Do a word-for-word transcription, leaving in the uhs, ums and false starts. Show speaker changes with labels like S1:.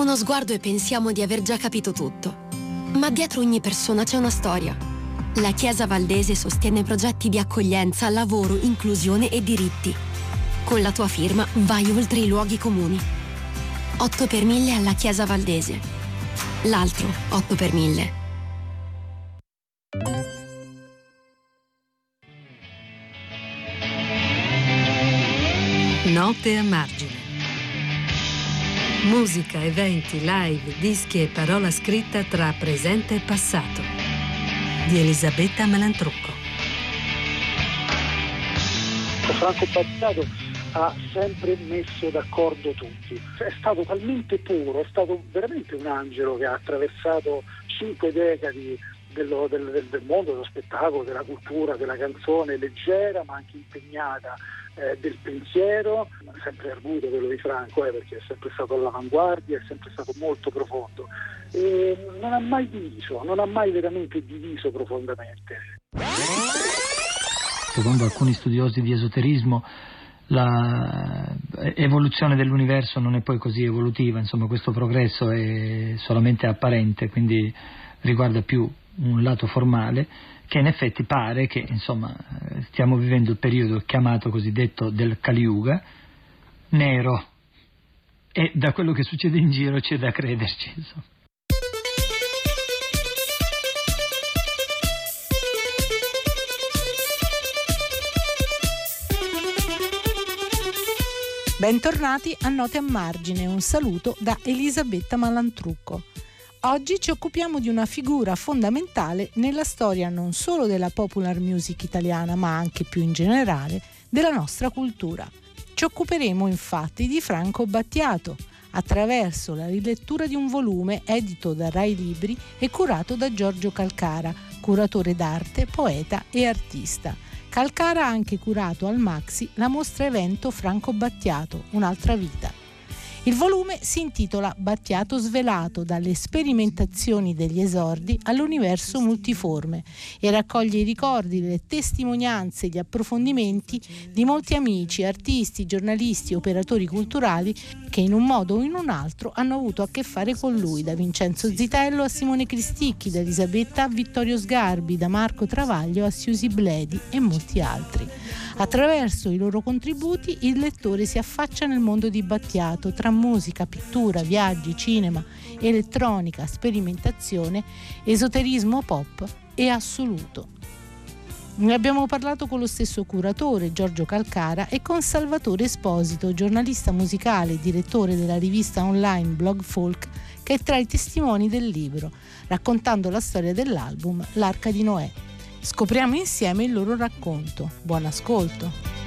S1: uno sguardo e pensiamo di aver già capito tutto. Ma dietro ogni persona c'è una storia. La Chiesa Valdese sostiene progetti di accoglienza, lavoro, inclusione e diritti. Con la tua firma vai oltre i luoghi comuni. otto per mille alla Chiesa Valdese. L'altro otto per mille.
S2: Note a margine. Musica, eventi, live, dischi e parola scritta tra presente e passato. Di Elisabetta Malantrucco.
S3: Franco Battiato ha sempre messo d'accordo tutti. È stato talmente puro, è stato veramente un angelo che ha attraversato cinque decadi dello, del, del, del mondo dello spettacolo, della cultura, della canzone, leggera ma anche impegnata, eh, del pensiero. Sempre arguto quello di Franco, eh, perché è sempre stato all'avanguardia, è sempre stato molto profondo e non ha mai diviso, non ha mai veramente diviso profondamente.
S4: Secondo alcuni studiosi di esoterismo l'evoluzione dell'universo non è poi così evolutiva, insomma questo progresso è solamente apparente, quindi riguarda più un lato formale, che in effetti pare che insomma stiamo vivendo il periodo chiamato cosiddetto del Kali Yuga, nero, e da quello che succede in giro c'è da crederci, insomma.
S5: Bentornati a Note a margine, un saluto da Elisabetta Malantrucco. Oggi ci occupiamo di una figura fondamentale nella storia non solo della popular music italiana, ma anche più in generale della nostra cultura. Ci occuperemo infatti di Franco Battiato, attraverso la rilettura di un volume edito da Rai Libri e curato da Giorgio Calcara, curatore d'arte, poeta e artista. Calcara ha anche curato al Maxi la mostra evento Franco Battiato, un'altra vita. Il volume si intitola Battiato svelato, dalle sperimentazioni degli esordi all'universo multiforme, e raccoglie i ricordi, le testimonianze e gli approfondimenti di molti amici, artisti, giornalisti, operatori culturali che in un modo o in un altro hanno avuto a che fare con lui, da Vincenzo Zitello a Simone Cristicchi, da Elisabetta a Vittorio Sgarbi, da Marco Travaglio a Siusi Bledi e molti altri. Attraverso i loro contributi il lettore si affaccia nel mondo di Battiato, tra musica, pittura, viaggi, cinema, elettronica, sperimentazione, esoterismo pop e assoluto. Ne abbiamo parlato con lo stesso curatore, Giorgio Calcara, e con Salvatore Esposito, giornalista musicale e direttore della rivista online Blog Folk, che è tra i testimoni del libro, raccontando la storia dell'album L'Arca di Noè. Scopriamo insieme il loro racconto. Buon ascolto!